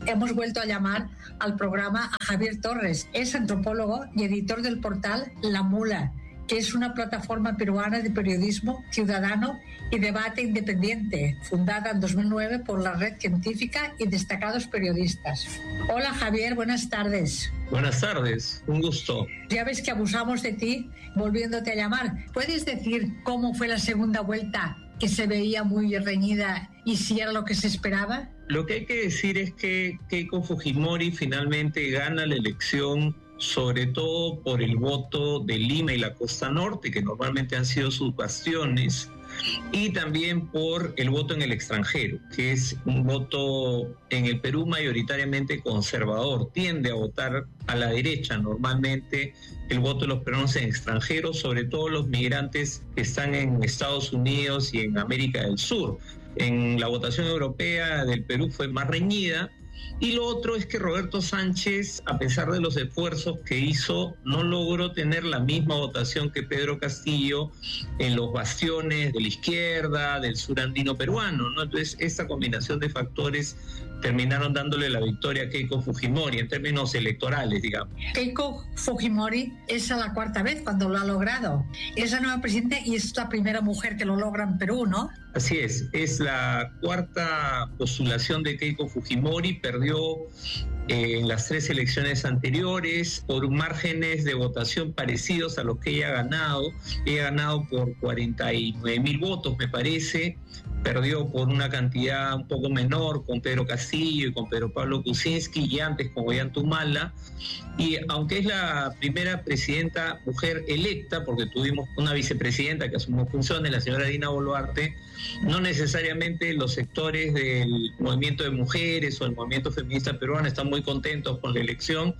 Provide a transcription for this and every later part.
hemos vuelto a llamar al programa a Javier Torres. Es antropólogo y editor del portal La Mula, que es una plataforma peruana de periodismo ciudadano y debate independiente, fundada en 2009 por la Red Científica y destacados periodistas. Hola Javier, buenas tardes. Buenas tardes, un gusto. Ya ves que abusamos de ti volviéndote a llamar. ¿Puedes decir cómo fue la segunda vuelta, que se veía muy reñida, y si era lo que se esperaba? Lo que hay que decir es que Keiko Fujimori finalmente gana la elección, sobre todo por el voto de Lima y la Costa Norte, que normalmente han sido sus bastiones, y también por el voto en el extranjero, que es un voto en el Perú mayoritariamente conservador. Tiende a votar a la derecha normalmente el voto de los peruanos en extranjero, sobre todo los migrantes que están en Estados Unidos y en América del Sur. En la votación europea del Perú fue más reñida. Y lo otro es que Roberto Sánchez, a pesar de los esfuerzos que hizo, no logró tener la misma votación que Pedro Castillo en los bastiones de la izquierda, del sur andino peruano, ¿no? Entonces, esta combinación de factores terminaron dándole la victoria a Keiko Fujimori en términos electorales, digamos. Keiko Fujimori es a la cuarta vez cuando lo ha logrado. Es la nueva presidenta y es la primera mujer que lo logra en Perú, ¿no? Así es la cuarta postulación de Keiko Fujimori. Perdió en las 3 elecciones anteriores por márgenes de votación parecidos a los que ella ha ganado. Ella ha ganado por 49,000 votos, me parece. Perdió por una cantidad un poco menor con Pedro Castillo y con Pedro Pablo Kuczynski, y antes con Ollanta. Y aunque es la primera presidenta mujer electa, porque tuvimos una vicepresidenta que asumió funciones, la señora Dina Boluarte, no necesariamente los sectores del movimiento de mujeres o el movimiento feminista peruano están muy contentos con la elección,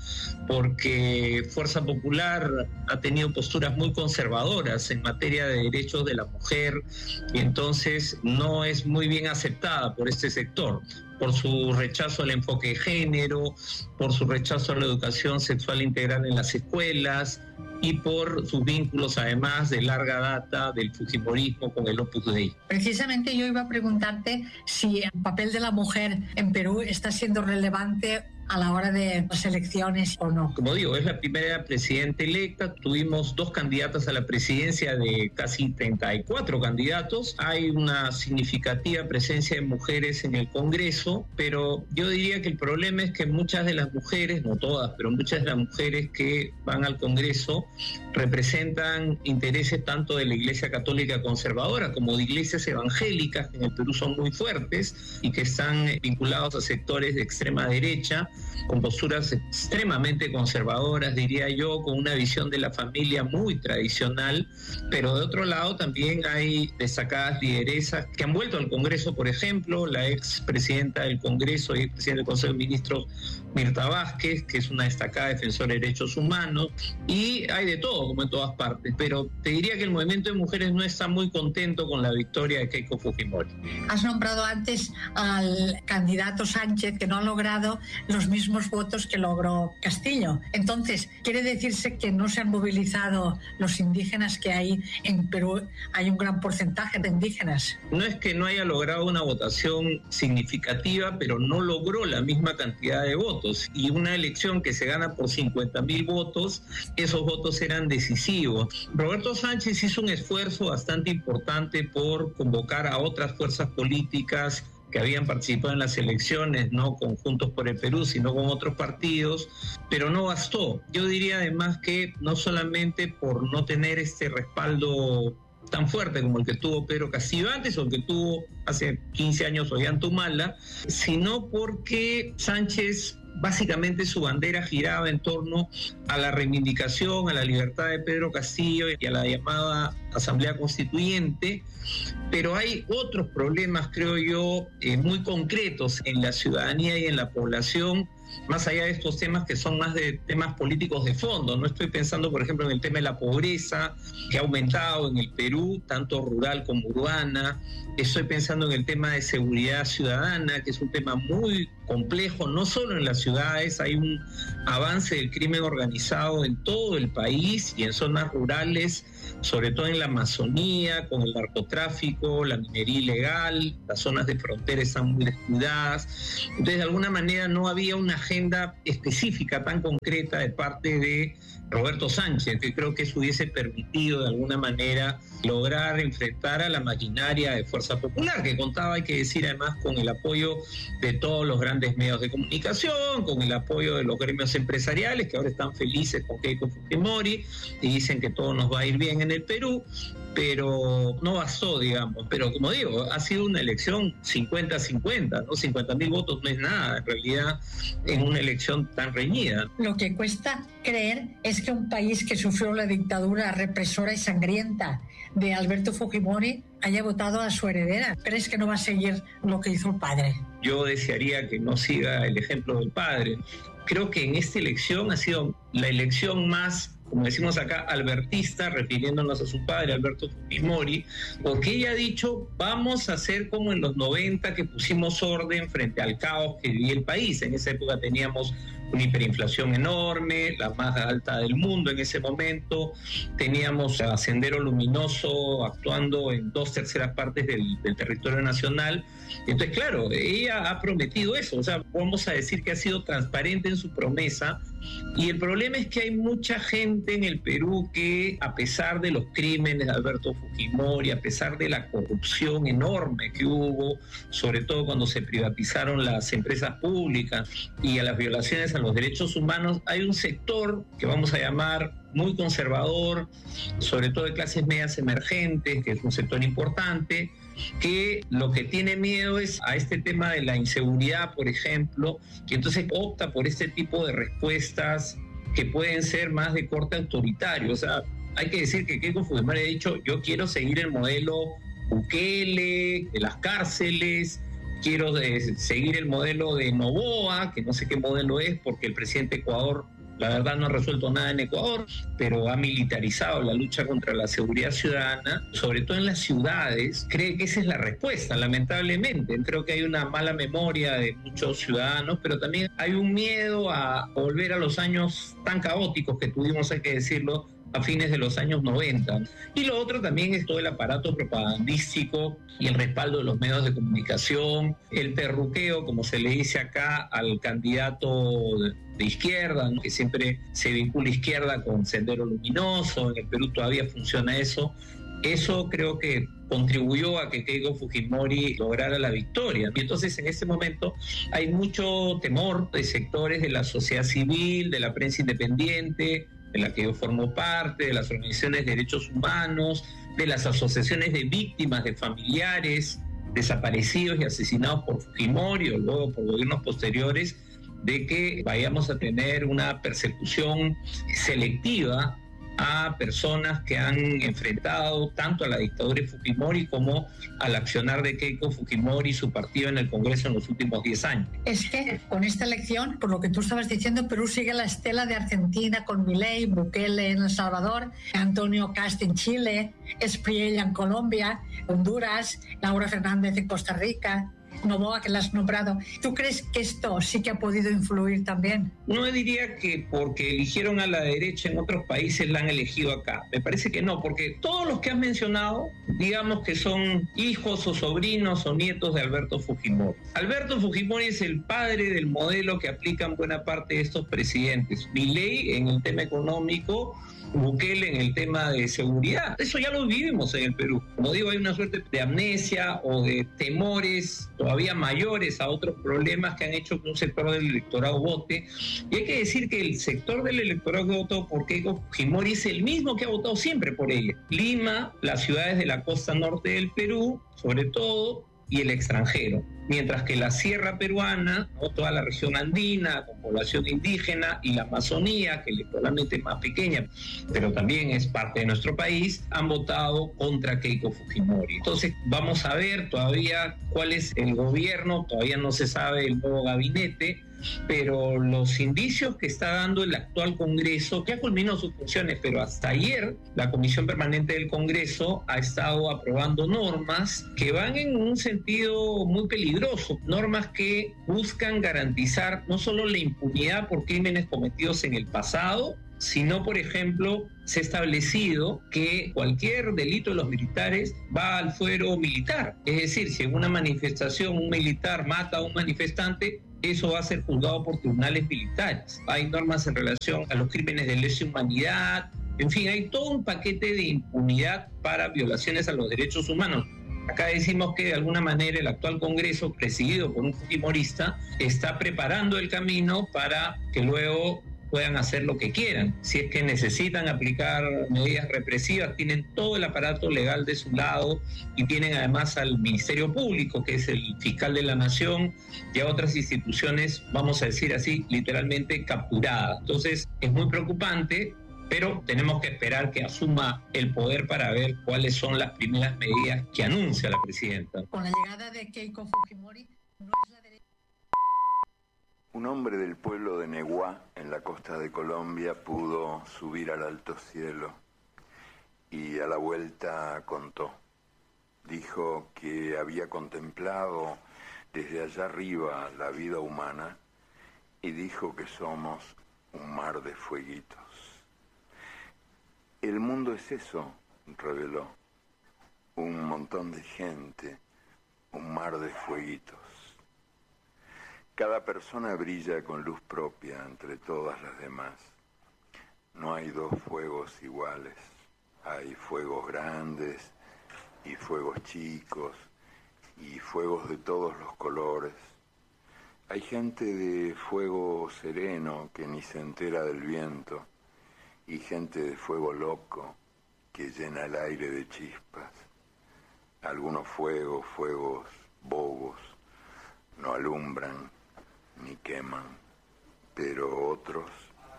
porque Fuerza Popular ha tenido posturas muy conservadoras en materia de derechos de la mujer, y entonces no es muy bien aceptada por este sector, por su rechazo al enfoque de género, por su rechazo a la educación sexual integral en las escuelas y por sus vínculos, además, de larga data del fujimorismo con el Opus Dei. Precisamente yo iba a preguntarte si el papel de la mujer en Perú está siendo relevante a la hora de las elecciones o no. Como digo, es la primera presidenta electa. Tuvimos 2 candidatas a la presidencia de casi 34 candidatos. Hay una significativa presencia de mujeres en el Congreso, pero yo diría que el problema es que muchas de las mujeres, no todas, pero muchas de las mujeres que van al Congreso representan intereses tanto de la Iglesia Católica conservadora como de iglesias evangélicas, que en el Perú son muy fuertes y que están vinculados a sectores de extrema derecha, con posturas extremadamente conservadoras, diría yo, con una visión de la familia muy tradicional. Pero de otro lado también hay destacadas lideresas que han vuelto al Congreso, por ejemplo, la ex presidenta del Congreso y presidenta del Consejo de Ministros, Mirta Vázquez, que es una destacada defensora de derechos humanos, y hay de todo, como en todas partes. Pero te diría que el movimiento de mujeres no está muy contento con la victoria de Keiko Fujimori. Has nombrado antes al candidato Sánchez, que no ha logrado los mismos votos que logró Castillo. Entonces, ¿quiere decirse que no se han movilizado los indígenas que hay en Perú? Hay un gran porcentaje de indígenas. No es que no haya logrado una votación significativa, pero no logró la misma cantidad de votos. Y una elección que se gana por 50,000 votos, esos votos eran decisivos. Roberto Sánchez hizo un esfuerzo bastante importante por convocar a otras fuerzas políticas que habían participado en las elecciones, no con Juntos por el Perú, sino con otros partidos, pero no bastó. Yo diría además que no solamente por no tener este respaldo tan fuerte como el que tuvo Pedro Castillo antes o el que tuvo hace 15 años Ollanta, sino porque Sánchez, básicamente su bandera giraba en torno a la reivindicación, a la libertad de Pedro Castillo y a la llamada Asamblea Constituyente. Pero hay otros problemas, creo yo, muy concretos en la ciudadanía y en la población, más allá de estos temas que son más de temas políticos de fondo. No estoy pensando, por ejemplo, en el tema de la pobreza, que ha aumentado en el Perú, tanto rural como urbana. Estoy pensando en el tema de seguridad ciudadana, que es un tema muy complejo, no solo en las ciudades. Hay un avance del crimen organizado en todo el país y en zonas rurales, sobre todo en la Amazonía, con el narcotráfico, la minería ilegal, las zonas de frontera están muy descuidadas. Entonces, de alguna manera no había una agenda específica tan concreta de parte de Roberto Sánchez, que creo que eso hubiese permitido de alguna manera lograr enfrentar a la maquinaria de Fuerza Popular, que contaba, hay que decir además, con el apoyo de todos los grandes medios de comunicación, con el apoyo de los gremios empresariales, que ahora están felices con Keiko Fujimori y dicen que todo nos va a ir bien en el Perú, pero no bastó, digamos. Pero como digo, ha sido una elección 50-50, ¿no? 50.000 votos no es nada, en realidad, en una elección tan reñida. Lo que cuesta creer es que un país que sufrió la dictadura represora y sangrienta de Alberto Fujimori haya votado a su heredera. ¿Crees que no va a seguir lo que hizo el padre? Yo desearía que no siga el ejemplo del padre. Creo que en esta elección ha sido la elección más, como decimos acá, albertista, refiriéndonos a su padre, Alberto Fujimori, porque ella ha dicho, vamos a hacer como en los 90, que pusimos orden frente al caos que vivía el país. En esa época teníamos una hiperinflación enorme, la más alta del mundo en ese momento. Teníamos a Sendero Luminoso actuando en 2/3 partes del territorio nacional. Entonces, claro, ella ha prometido eso. O sea, vamos a decir que ha sido transparente en su promesa. Y el problema es que hay mucha gente en el Perú que, a pesar de los crímenes de Alberto Fujimori, a pesar de la corrupción enorme que hubo, sobre todo cuando se privatizaron las empresas públicas y a las violaciones a los derechos humanos, hay un sector que vamos a llamar muy conservador, sobre todo de clases medias emergentes, que es un sector importante, que lo que tiene miedo es a este tema de la inseguridad, por ejemplo, que entonces opta por este tipo de respuestas que pueden ser más de corte autoritario. O sea, hay que decir que Keiko Fujimori ha dicho, yo quiero seguir el modelo Bukele, de las cárceles, quiero seguir el modelo de Noboa, que no sé qué modelo es, porque el presidente de Ecuador, la verdad, no ha resuelto nada en Ecuador, pero ha militarizado la lucha contra la seguridad ciudadana, sobre todo en las ciudades. Cree que esa es la respuesta, lamentablemente. Creo que hay una mala memoria de muchos ciudadanos, pero también hay un miedo a volver a los años tan caóticos que tuvimos, hay que decirlo, a fines de los años 90. Y lo otro también es todo el aparato propagandístico y el respaldo de los medios de comunicación, el perruqueo, como se le dice acá, al candidato de izquierda, ¿no? Que siempre se vincula izquierda con Sendero Luminoso. En el Perú todavía funciona eso. Eso creo que contribuyó a que Keiko Fujimori lograra la victoria. Y entonces, en este momento hay mucho temor de sectores de la sociedad civil, de la prensa independiente, de la que yo formo parte, de las organizaciones de derechos humanos, de las asociaciones de víctimas, de familiares desaparecidos y asesinados por Fujimori o luego por gobiernos posteriores, de que vayamos a tener una persecución selectiva a personas que han enfrentado tanto a la dictadura de Fujimori como al accionar de Keiko Fujimori y su partido en el Congreso en los últimos 10 años. Es que con esta elección, por lo que tú estabas diciendo, Perú sigue la estela de Argentina con Milei, Bukele en El Salvador, Antonio Kast en Chile, Espriella en Colombia, Honduras, Laura Fernández en Costa Rica, Noboa, que la has nombrado. ¿Tú crees que esto sí que ha podido influir también? No diría que porque eligieron a la derecha en otros países la han elegido acá. Me parece que no, porque todos los que has mencionado, digamos que son hijos o sobrinos o nietos de Alberto Fujimori. Alberto Fujimori es el padre del modelo que aplican buena parte de estos presidentes. Milei en el tema económico, Bukele en el tema de seguridad. Eso ya lo vivimos en el Perú. Como digo, hay una suerte de amnesia o de temores todavía mayores a otros problemas que han hecho que un sector del electorado vote. Y hay que decir que el sector del electorado que votó por Keiko Fujimori es el mismo que ha votado siempre por ella. Lima, las ciudades de la costa norte del Perú, sobre todo, y el extranjero. Mientras que la sierra peruana, ¿no? Toda la región andina, con población indígena, y la Amazonía, que electoralmente es más pequeña, pero también es parte de nuestro país, han votado contra Keiko Fujimori. Entonces, vamos a ver todavía cuál es el gobierno, todavía no se sabe el nuevo gabinete, pero los indicios que está dando el actual Congreso, que ha culminado sus funciones, pero hasta ayer la Comisión Permanente del Congreso ha estado aprobando normas que van en un sentido muy peligroso, normas que buscan garantizar no solo la impunidad por crímenes cometidos en el pasado, sino, por ejemplo, se ha establecido que cualquier delito de los militares va al fuero militar. Es decir, si en una manifestación un militar mata a un manifestante, eso va a ser juzgado por tribunales militares. Hay normas en relación a los crímenes de lesa humanidad. En fin, hay todo un paquete de impunidad para violaciones a los derechos humanos. Acá decimos que de alguna manera el actual Congreso, presidido por un fujimorista, está preparando el camino para que luego puedan hacer lo que quieran. Si es que necesitan aplicar medidas represivas, tienen todo el aparato legal de su lado y tienen además al Ministerio Público, que es el fiscal de la Nación, y a otras instituciones, vamos a decir así, literalmente capturadas. Entonces, es muy preocupante, pero tenemos que esperar que asuma el poder para ver cuáles son las primeras medidas que anuncia la presidenta. Con la llegada de Keiko Fujimori, no es la derecha. Un hombre del pueblo de Neguá, en la costa de Colombia, pudo subir al alto cielo y a la vuelta contó. Dijo que había contemplado desde allá arriba la vida humana y dijo que somos un mar de fueguitos. El mundo es eso, reveló, un montón de gente, un mar de fueguitos. Cada persona brilla con luz propia entre todas las demás. No hay dos fuegos iguales, hay fuegos grandes y fuegos chicos y fuegos de todos los colores. Hay gente de fuego sereno que ni se entera del viento, y gente de fuego loco que llena el aire de chispas. Algunos fuegos bobos, no alumbran ni queman, pero otros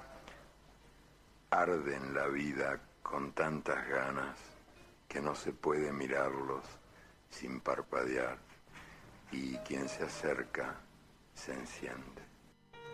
arden la vida con tantas ganas que no se puede mirarlos sin parpadear, y quien se acerca se enciende.